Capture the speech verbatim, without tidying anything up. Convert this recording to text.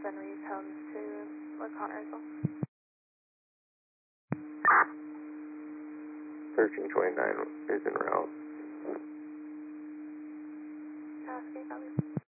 Henry comes to where Connersville. thirteen twenty-nine is en route. Tasky, copy.